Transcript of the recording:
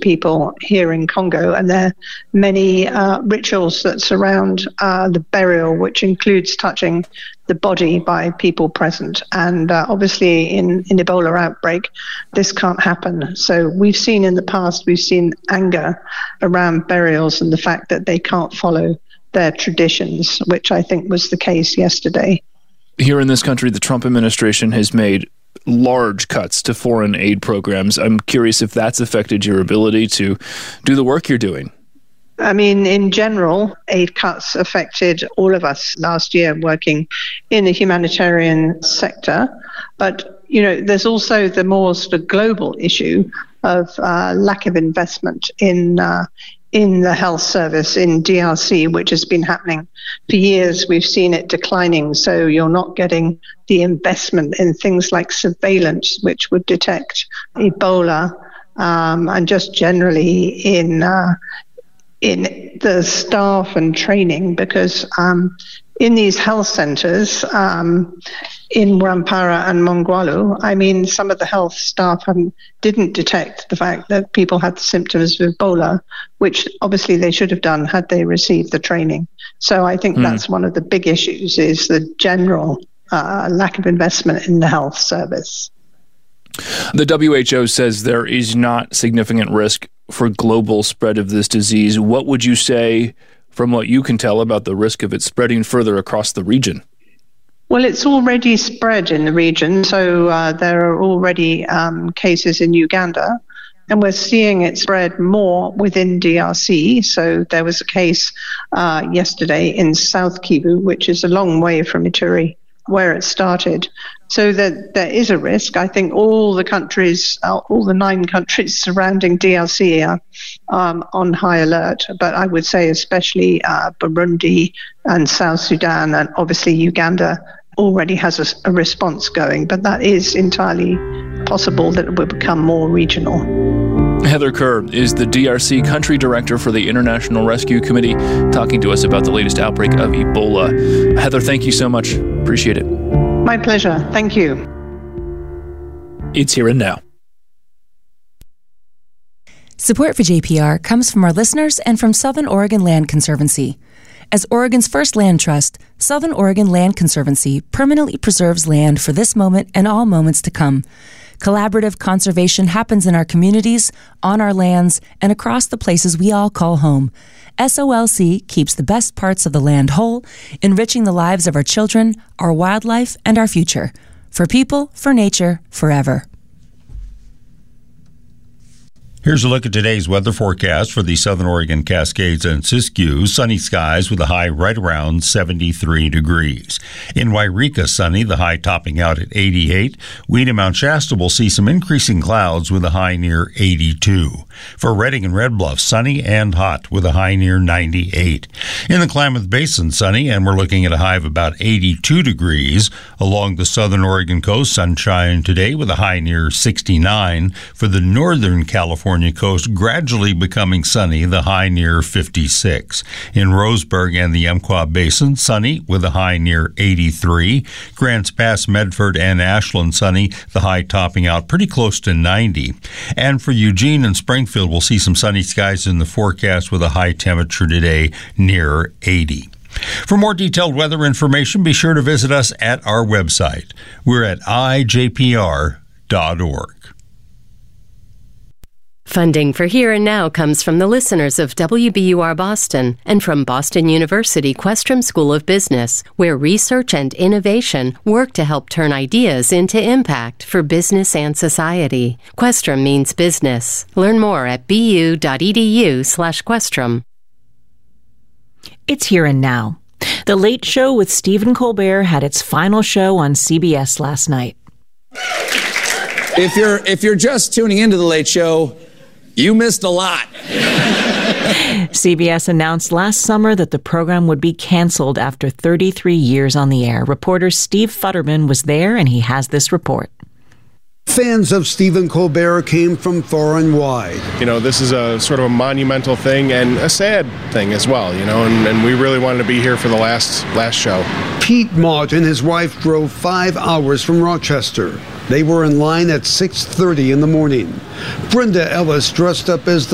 people here in Congo, and there are many rituals that surround the burial, which includes touching the body by people present. And obviously in Ebola outbreak, this can't happen. So we've seen in the past, we've seen anger around burials and the fact that they can't follow their traditions, which I think was the case yesterday. Here in this country, the Trump administration has made large cuts to foreign aid programs. I'm curious if that's affected your ability to do the work you're doing. I mean, in general, aid cuts affected all of us last year working in the humanitarian sector. But, there's also the more sort of global issue of lack of investment in the health service in DRC, which has been happening for years. We've seen it declining. So you're not getting the investment in things like surveillance, which would detect Ebola, and just generally in the staff and training, because in these health centers in Rwampara and Mongwalu, I mean, some of the health staff didn't detect the fact that people had symptoms of Ebola, which obviously they should have done had they received the training. So I think that's one of the big issues, is the general lack of investment in the health service. The WHO says there is not significant risk for global spread of this disease. What would you say, from what you can tell, about the risk of it spreading further across the region? Well, it's already spread in the region. So there are already cases in Uganda, and we're seeing it spread more within DRC. So there was a case yesterday in South Kivu, which is a long way from Ituri, where it started. So that there is a risk. I think all the countries, all the 9 countries surrounding DRC are on high alert. But I would say especially Burundi and South Sudan, and obviously Uganda already has a response going. But that is entirely possible that it will become more regional. Heather Kerr is the DRC Country Director for the International Rescue Committee, talking to us about the latest outbreak of Ebola. Heather, thank you so much. Appreciate it. My pleasure. Thank you. It's Here and Now. Support for JPR comes from our listeners and from Southern Oregon Land Conservancy. As Oregon's first land trust, Southern Oregon Land Conservancy permanently preserves land for this moment and all moments to come. Collaborative conservation happens in our communities, on our lands, and across the places we all call home. SOLC keeps the best parts of the land whole, enriching the lives of our children, our wildlife, and our future. For people, for nature, forever. Here's a look at today's weather forecast for the Southern Oregon Cascades and Siskiyou. Sunny skies with a high right around 73 degrees. In Wairika, sunny, the high topping out at 88. Weed and Mount Shasta will see some increasing clouds with a high near 82. For Redding and Red Bluff, sunny and hot with a high near 98. In the Klamath Basin, sunny, and we're looking at a high of about 82 degrees. Along the Southern Oregon coast, sunshine today with a high near 69. For the Northern California coast, gradually becoming sunny, the high near 56. In Roseburg and the Umpqua Basin, sunny with a high near 83. Grants Pass, Medford, and Ashland, sunny, the high topping out pretty close to 90. And for Eugene and Springfield, we'll see some sunny skies in the forecast with a high temperature today near 80. For more detailed weather information, be sure to visit us at our website. We're at ijpr.org. Funding for Here and Now comes from the listeners of WBUR Boston and from Boston University Questrom School of Business, where research and innovation work to help turn ideas into impact for business and society. Questrom means business. Learn more at bu.edu/Questrom. It's Here and Now. The Late Show with Stephen Colbert had its final show on CBS last night. If you're just tuning into The Late Show, you missed a lot. CBS announced last summer that the program would be canceled after 33 years on the air. Reporter Steve Futterman was there, and he has this report. Fans of Stephen Colbert came from far and wide. You know, this is a sort of a monumental thing and a sad thing as well, you know, and we really wanted to be here for the last show. Pete Mott and his wife drove 5 hours from Rochester. They were in line at 6:30 in the morning. Brenda Ellis dressed up as the